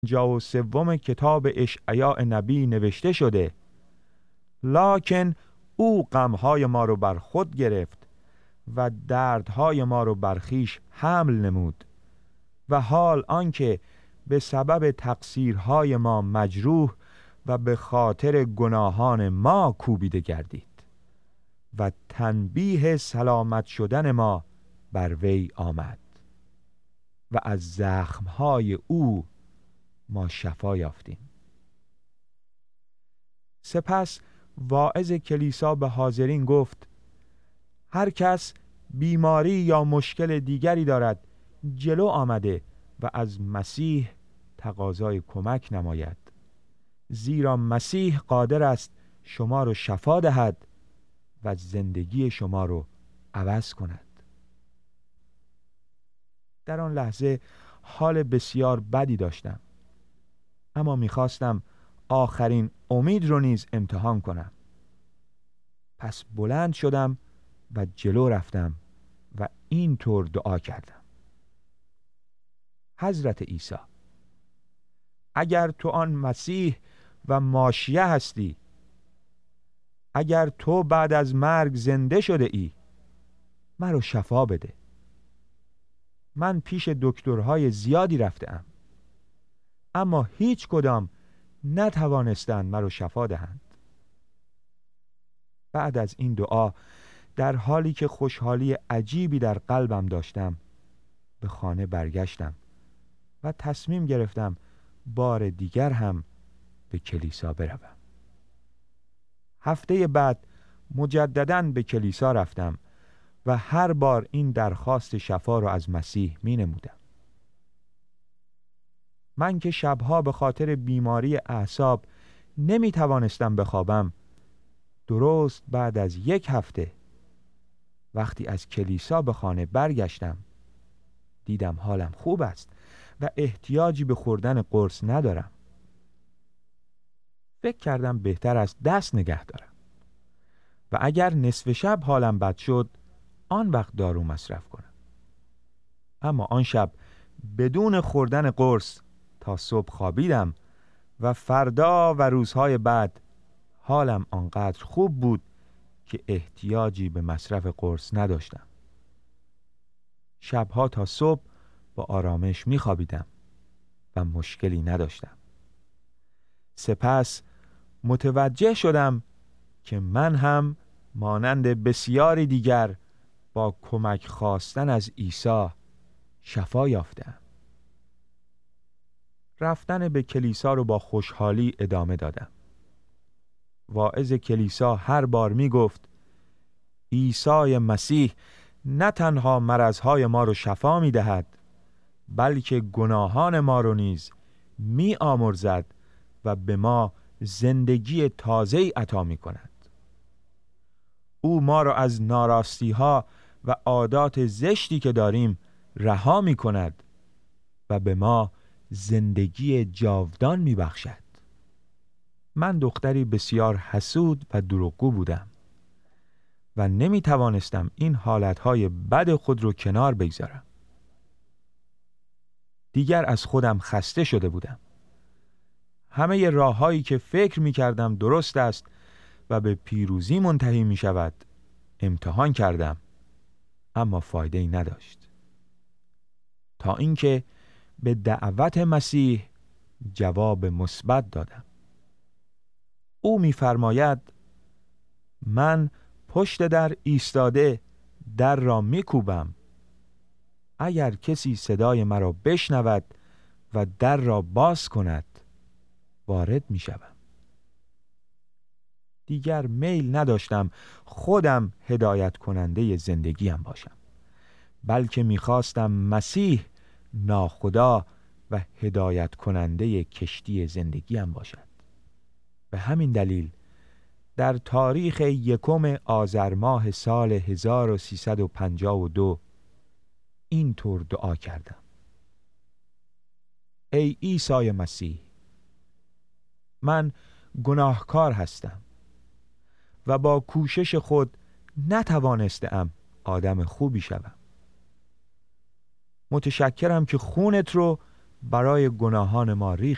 53 کتاب اشعیا نبی نوشته شده: لکن او غمهای ما رو بر خود گرفت و دردهای ما رو بر خویش حمل نمود و حال آنکه به سبب تقصیرهای ما مجروح و به خاطر گناهان ما کوبیده گردید و تنبیه سلامت شدن ما بر وی آمد و از زخمهای او ما شفا یافتیم. سپس واعظ کلیسا به حاضرین گفت: هر کس بیماری یا مشکل دیگری دارد جلو آمده و از مسیح تقاضای کمک نماید، زیرا مسیح قادر است شما رو شفا دهد و زندگی شما رو عوض کند. در آن لحظه حال بسیار بدی داشتم، اما میخواستم آخرین امید رو نیز امتحان کنم. پس بلند شدم و جلو رفتم و اینطور دعا کردم: حضرت عیسی، اگر تو آن مسیح و ماشیه هستی، اگر تو بعد از مرگ زنده شده ای، مرا شفا بده. من پیش دکترهای زیادی رفتم، اما هیچ کدام نتوانستند مرا شفا دهند. بعد از این دعا، در حالی که خوشحالی عجیبی در قلبم داشتم، به خانه برگشتم و تصمیم گرفتم بار دیگر هم به کلیسا بروم. هفته بعد مجدداً به کلیسا رفتم و هر بار این درخواست شفا را از مسیح می نمودم. من که شبها به خاطر بیماری اعصاب نمی توانستم بخوابم، درست بعد از 1 هفته وقتی از کلیسا به خانه برگشتم، دیدم حالم خوب است و احتیاجی به خوردن قرص ندارم. فکر کردم بهتر است دست نگه دارم و اگر نصف شب حالم بد شد، آن وقت دارو مصرف کنم. اما آن شب بدون خوردن قرص تا صبح خوابیدم و فردا و روزهای بعد حالم آنقدر خوب بود که احتیاجی به مصرف قرص نداشتم. شبها تا صبح با آرامش می‌خوابیدم و مشکلی نداشتم. سپس متوجه شدم که من هم مانند بسیاری دیگر با کمک خواستن از عیسی شفا یافتم. رفتن به کلیسا رو با خوشحالی ادامه دادم. واعظ کلیسا هر بار می گفت: عیسی مسیح نه تنها مرضهای ما رو شفا می دهد، بلکه گناهان ما رو نیز می آمرزد و به ما زندگی تازه‌ای عطا می کند. او ما را از ناراستی ها و عادات زشتی که داریم رها می کند و به ما زندگی جاودان می بخشد. من دختری بسیار حسود و دروغگو بودم و نمی توانستم این حالتهای بد خود رو کنار بگذارم. دیگر از خودم خسته شده بودم. همه راههایی که فکر می کردم درست است و به پیروزی منتهی می شود امتحان کردم، اما فایده‌ای نداشت، تا اینکه به دعوت مسیح جواب مثبت دادم. او می‌فرماید: من پشت در ایستاده در را می‌کوبم. اگر کسی صدای مرا بشنود و در را باز کند، وارد می‌شوم. دیگر میل نداشتم خودم هدایت کننده زندگیم باشم، بلکه می‌خواستم مسیح ناخدا و هدایت کننده کشتی زندگیم باشد. به همین دلیل در تاریخ 1 آذر ماه سال 1352 اینطور دعا کردم: ای عیسی مسیح، من گناهکار هستم و با کوشش خود نتوانستم آدم خوبی شوم. متشکرم که خونت رو برای گناهان ما ریختی